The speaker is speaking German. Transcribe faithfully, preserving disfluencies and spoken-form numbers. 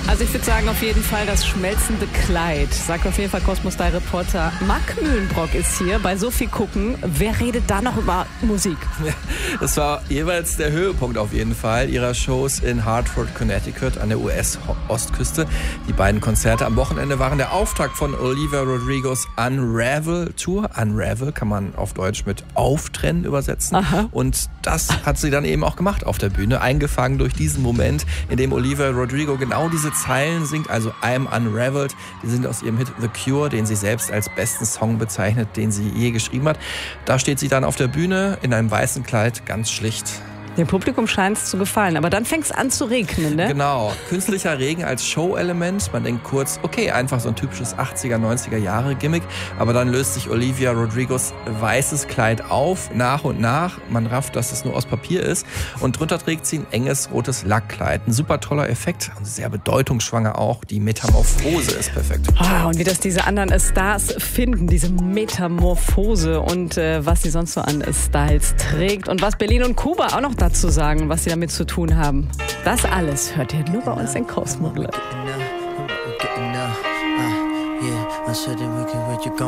Also ich würde sagen, auf jeden Fall das schmelzende Kleid. Sagt auf jeden Fall Kosmos Style Reporter. Marc Mühlenbrock ist hier bei So viel gucken. Wer redet da noch über Musik? Das war jeweils der Höhepunkt auf jeden Fall ihrer Shows in Hartford, Connecticut an der U S-Ostküste. Die beiden Konzerte am Wochenende waren der Auftakt von Olivia Rodrigos Unravel Tour. Unravel kann man auf Deutsch mit Auftrennen übersetzen. Aha. Und das hat sie dann eben auch gemacht auf der Bühne, eingefangen durch diesen Moment, in dem Olivia Rodrigo genau diese Zeilen singt, also I'm Unraveled. Die sind aus ihrem Hit The Cure, den sie selbst als besten Song bezeichnet, den sie je geschrieben hat. Da steht sie dann auf der Bühne in einem weißen Kleid, ganz schlicht. Dem Publikum scheint es zu gefallen, aber dann fängt es an zu regnen, ne? Genau, künstlicher Regen als Show-Element. Man denkt kurz, okay, einfach so ein typisches achtziger, neunziger Jahre Gimmick. Aber dann löst sich Olivia Rodrigos weißes Kleid auf, nach und nach. Man rafft, dass es nur aus Papier ist. Und drunter trägt sie ein enges rotes Lackkleid. Ein super toller Effekt und sehr bedeutungsschwanger auch. Die Metamorphose ist perfekt. Oh, und wie das diese anderen Stars finden, diese Metamorphose und äh, was sie sonst so an Styles trägt und was Berlin und Kuba auch noch dazu sagen, was sie damit zu tun haben. Das alles hört ihr nur bei uns in Kosmos.